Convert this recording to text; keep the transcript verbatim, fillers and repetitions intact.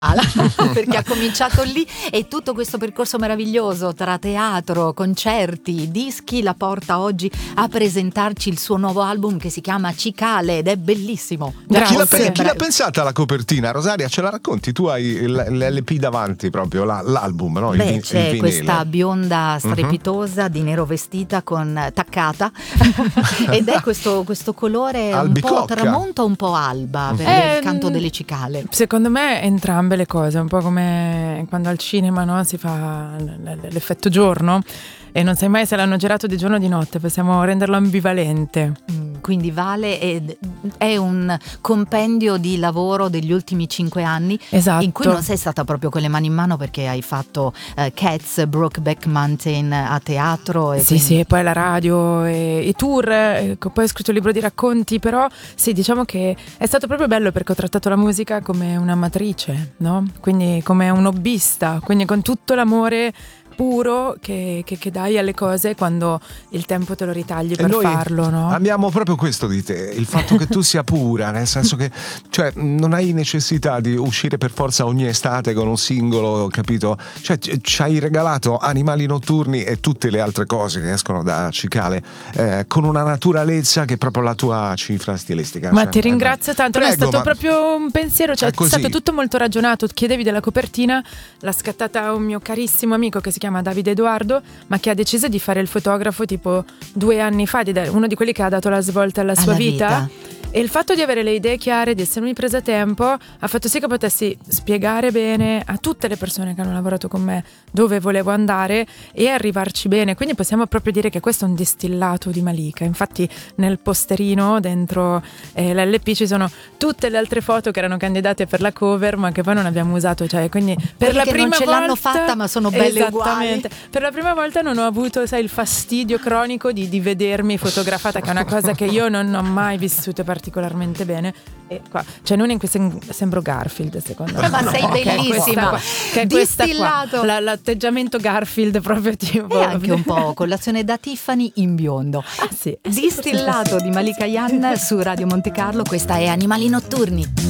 perché ha cominciato lì, e tutto questo percorso meraviglioso tra teatro, concerti, dischi la porta oggi a presentarci il suo nuovo album che si chiama Cicale ed è bellissimo. Chi l'ha, pe- chi l'ha pensata la copertina? Rosaria, ce la racconti? Tu hai l'L P davanti proprio, la, l'album, no? Beh, il, c'è il questa bionda strepitosa uh-huh. di nero vestita con taccata ed è questo, questo colore Albicocca. Un po' tramonto, un po' alba per eh, il canto delle cicale. Secondo me entrambe le cose, un po' come quando al cinema, no, si fa l'effetto giorno e non sai mai se l'hanno girato di giorno o di notte, possiamo renderlo ambivalente. Mm, quindi Vale è, è un compendio di lavoro degli ultimi cinque anni, esatto. in cui non sei stata proprio con le mani in mano, perché hai fatto uh, Cats, Brokeback Mountain a teatro. E sì, quindi... sì, e poi la radio e i tour, e poi ho scritto un libro di racconti, però sì, diciamo che è stato proprio bello perché ho trattato la musica come un'amatrice, no? Quindi come un hobbista, quindi con tutto l'amore puro che, che, che dai alle cose quando il tempo te lo ritagli per farlo, no? Amiamo proprio questo di te, il fatto che tu sia pura, nel senso che cioè non hai necessità di uscire per forza ogni estate con un singolo, capito? Cioè ci hai regalato Animali Notturni e tutte le altre cose che escono da Cicale eh, con una naturalezza che è proprio la tua cifra stilistica. Ma cioè, ti ringrazio tanto. prego, no, è stato ma... proprio un pensiero, cioè è, è stato tutto molto ragionato. Chiedevi della copertina, l'ha scattata un mio carissimo amico che si chiama Davide Edoardo, ma che ha deciso di fare il fotografo tipo due anni fa, uno di quelli che ha dato la svolta alla sua alla vita. vita. E il fatto di avere le idee chiare, di essermi presa a tempo, ha fatto sì che potessi spiegare bene a tutte le persone che hanno lavorato con me dove volevo andare e arrivarci bene. Quindi possiamo proprio dire che questo è un distillato di Malika. Infatti nel posterino dentro eh, l'L P ci sono tutte le altre foto che erano candidate per la cover ma che poi non abbiamo usato, cioè quindi per Quelli la che prima non ce volta l'hanno fatta ma sono belle esattamente, uguali. per la prima volta non ho avuto, sai, il fastidio cronico di, di vedermi fotografata, che è una cosa che io non ho mai vissuto particolarmente bene. E qua, cioè non in questo sembro Garfield secondo me. Ma no, sei bellissima, qua, che è distillato qua, la, l'atteggiamento Garfield proprio tipo. E anche un po' colazione da Tiffany in biondo. Ah sì. Distillato di Malika Yan su Radio Monte Carlo. Questa è Animali Notturni.